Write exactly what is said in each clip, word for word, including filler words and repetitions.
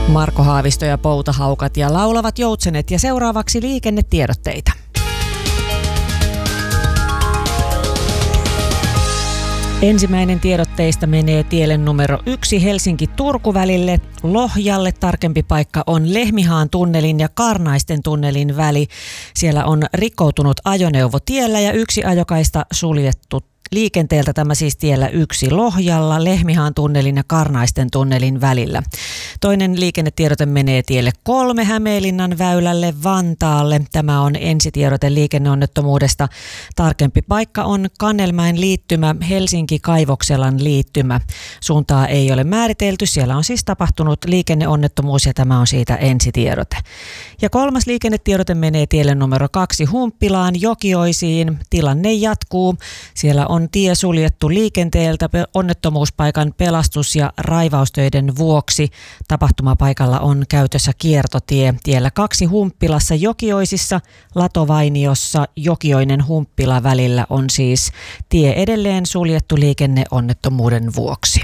Marko Haavisto ja Poutahaukat ja laulavat joutsenet ja seuraavaksi liikennetiedotteita. Ensimmäinen tiedotteista menee tielle numero yksi Helsinki-Turku-välille. Lohjalle tarkempi paikka on Lehmihaan tunnelin ja Karnaisten tunnelin väli. Siellä on rikkoutunut ajoneuvo tiellä ja yksi ajokaista suljettu liikenteeltä, tämä siis tiellä yksi Lohjalla, Lehmihaan tunnelin ja Karnaisten tunnelin välillä. Toinen liikennetiedote menee tielle kolme Hämeenlinnan väylälle Vantaalle. Tämä on ensitiedote liikenneonnettomuudesta. Tarkempi paikka on Kannelmäen liittymä, Helsinki-Kaivokselan liittymä. Suuntaa ei ole määritelty. Siellä on siis tapahtunut liikenneonnettomuus ja tämä on siitä ensitiedote. Ja kolmas liikennetiedote menee tielle numero kaksi Humppilaan Jokioisiin. Tilanne jatkuu. Siellä on on tie suljettu liikenteeltä onnettomuuspaikan pelastus- ja raivaustöiden vuoksi. Tapahtumapaikalla on käytössä kiertotie. Tiellä kaksi Humppilassa Jokioisissa, Latovainiossa Jokioinen Humppila välillä on siis tie edelleen suljettu liikenneonnettomuuden vuoksi.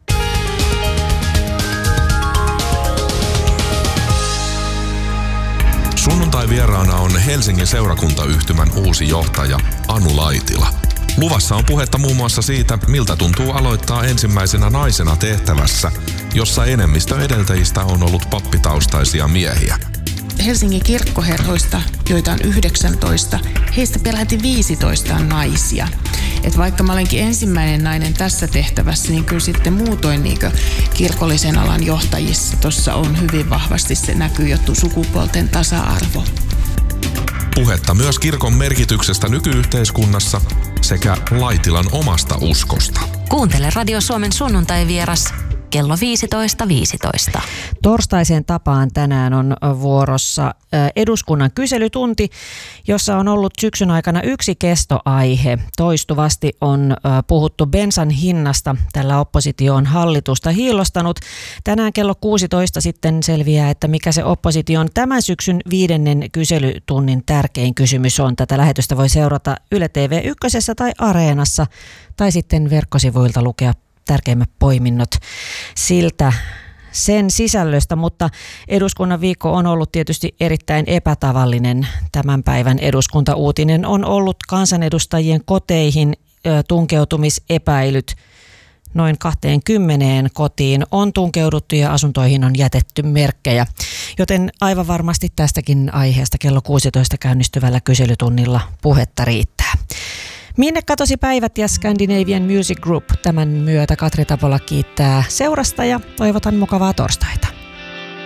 Sunnuntai vieraana on Helsingin seurakuntayhtymän uusi johtaja Anu Laitila. Luvassa on puhetta muun muassa siitä, miltä tuntuu aloittaa ensimmäisenä naisena tehtävässä, jossa enemmistö edeltäjistä on ollut pappitaustaisia miehiä. Helsingin kirkkoherroista, joita on yhdeksäntoista, heistä peräti viisitoista on naisia. Et vaikka mä olenkin ensimmäinen nainen tässä tehtävässä, niin kyllä sitten muutoin niin kirkollisen alan johtajissa tuossa on hyvin vahvasti se näkyy jo sukupuolten tasa-arvo. Puhetta myös kirkon merkityksestä nykyyhteiskunnassa sekä Laitilan omasta uskosta. Kuuntele Radio Suomen sunnuntai-vieras kello viisitoista viisitoista. Torstaiseen tapaan tänään on vuorossa eduskunnan kyselytunti, jossa on ollut syksyn aikana yksi kestoaihe. Toistuvasti on puhuttu bensan hinnasta. Tällä oppositio on hallitusta hiillostanut. Tänään kello kuusitoista sitten selviää, että mikä se opposition tämän syksyn viidennen kyselytunnin tärkein kysymys on. Tätä lähetystä voi seurata Yle T V yksi tai Areenassa tai sitten verkkosivuilta lukea tärkeimmät poiminnot siltä sen sisällöstä, mutta eduskunnan viikko on ollut tietysti erittäin epätavallinen. Tämän päivän eduskuntauutinen on ollut kansanedustajien koteihin tunkeutumisepäilyt. Noin kaksikymmentä kotiin on tunkeuduttu ja asuntoihin on jätetty merkkejä, joten aivan varmasti tästäkin aiheesta kello kuusitoista käynnistyvällä kyselytunnilla puhetta riittää. Minne katosi päivät ja Scandinavian Music Group? Tämän myötä Katri Tapola kiittää seurasta ja toivotan mukavaa torstaita.